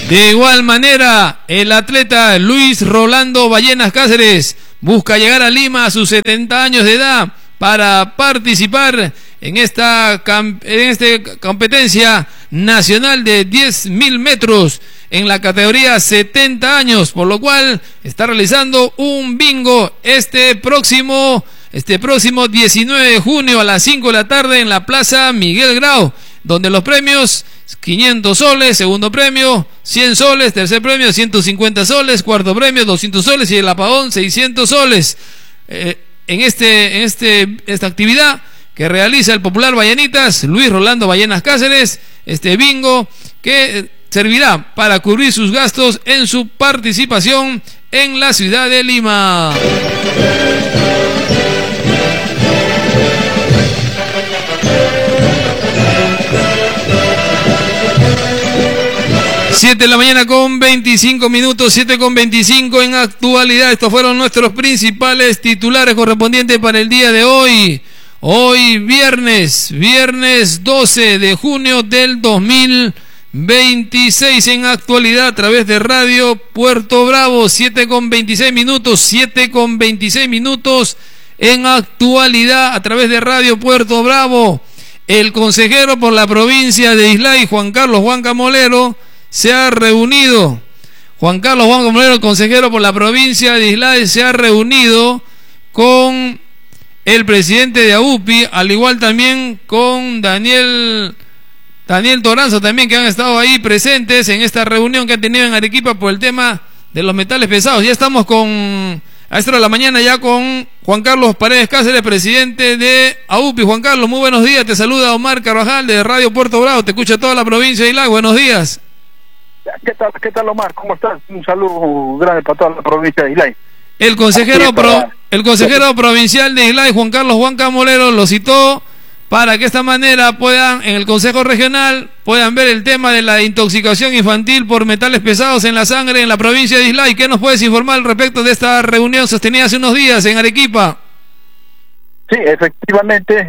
De igual manera, el atleta Luis Rolando Ballenas Cáceres busca llegar a Lima a sus 70 años de edad para participar en esta competencia nacional de 10.000 metros en la categoría 70 años, por lo cual está realizando un bingo este próximo 19 de junio a las 5 de la tarde en la Plaza Miguel Grau, donde los premios 500 soles, segundo premio 100 soles, tercer premio 150 soles, cuarto premio 200 soles y el apagón 600 soles. En esta actividad que realiza el popular Ballenitas Luis Rolando Ballenas Cáceres, este bingo que servirá para cubrir sus gastos en su participación en la ciudad de Lima. Siete de la mañana con 25 minutos, 7:25 en actualidad. Estos fueron nuestros principales titulares correspondientes para el día de hoy. Hoy viernes 12 de junio del 2026 en actualidad a través de Radio Puerto Bravo. 7:26 minutos en actualidad a través de Radio Puerto Bravo. El consejero por la provincia de Islay, Juan Carlos Huanca Molero, se ha reunido. Juan Carlos Huanca Molero, el consejero por la provincia de Islay, se ha reunido con el presidente de AUPI, al igual también con Daniel Toranzo también, que han estado ahí presentes en esta reunión que han tenido en Arequipa por el tema de los metales pesados. Ya estamos a esta hora de la mañana ya con Juan Carlos Paredes Cáceres, presidente de AUPI. Juan Carlos, muy buenos días, te saluda Omar Carvajal de Radio Puerto Bravo, te escucha toda la provincia de Islay, buenos días. ¿Qué tal Omar? ¿Cómo estás? Un saludo grande para toda la provincia de Islay. El consejero provincial de Islay, Juan Carlos Huanca Molero, lo citó para que de esta manera puedan, en el Consejo Regional, puedan ver el tema de la intoxicación infantil por metales pesados en la sangre en la provincia de Islay. ¿Qué nos puedes informar al respecto de esta reunión sostenida hace unos días en Arequipa? Sí, efectivamente,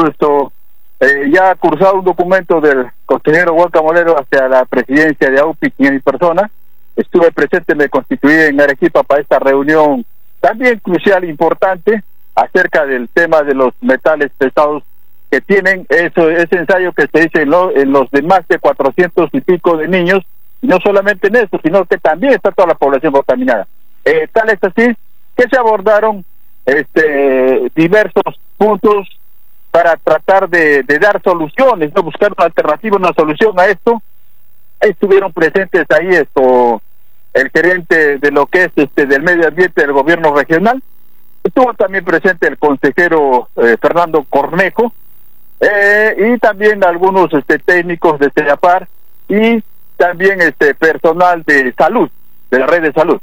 ya ha cursado un documento del consejero Huanca Molero hacia la presidencia de AUPI en mi persona. Estuve presente, me constituí en Arequipa para esta reunión también crucial, importante, acerca del tema de los metales pesados que tienen ese ensayo que se hizo en los de más de 400 y pico de niños, y no solamente en eso, sino que también está toda la población contaminada. Tal es así que se abordaron diversos puntos para tratar de dar soluciones, ¿no? Buscar una alternativa, una solución a esto. Estuvieron presentes ahí el gerente de lo que es del medio ambiente del gobierno regional. Estuvo también presente el consejero Fernando Cornejo, y también algunos técnicos de CEAPAR y también personal de salud, de la red de salud.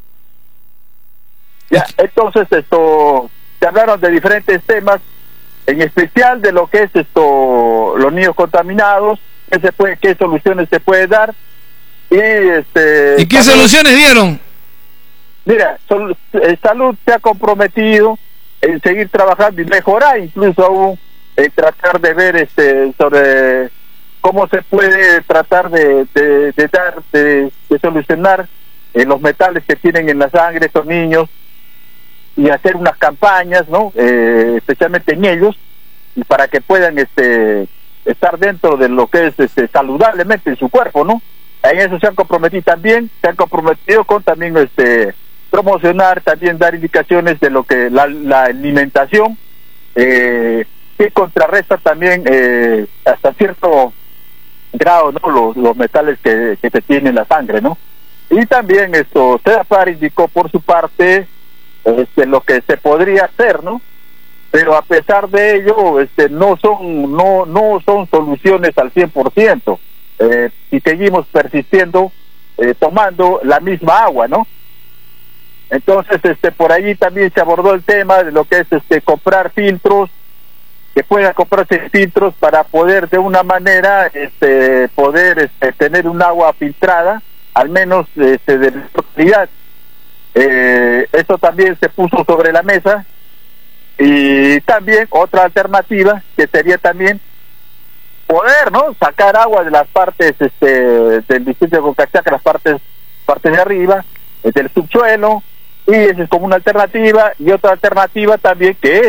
Ya, entonces se hablaron de diferentes temas, en especial de lo que es los niños contaminados, qué soluciones se puede dar. ¿Y qué soluciones dieron? Mira, salud se ha comprometido en seguir trabajando y mejorar, incluso aún tratar de ver sobre cómo se puede tratar de solucionar los metales que tienen en la sangre estos niños, y hacer unas campañas, ¿no? Especialmente en ellos, y para que puedan estar dentro de lo que es saludablemente en su cuerpo, ¿no? En eso se han comprometido con también promocionar, también dar indicaciones de lo que la alimentación, que contrarresta también hasta cierto grado, ¿no? Los metales que se tienen en la sangre, ¿no? Y también CEAPAR indicó por su parte lo que se podría hacer, ¿no? Pero a pesar de ello, no son soluciones al 100%, y seguimos persistiendo tomando la misma agua, ¿no? Entonces, por allí también se abordó el tema de lo que es comprar filtros, que puedan comprarse filtros para poder de una manera tener un agua filtrada, al menos de calidad. Eso también se puso sobre la mesa. Y también otra alternativa que sería también poder, ¿no?, sacar agua de las partes del distrito de Cocachaca, las partes de arriba, del subsuelo, y esa es como una alternativa. Y otra alternativa también, que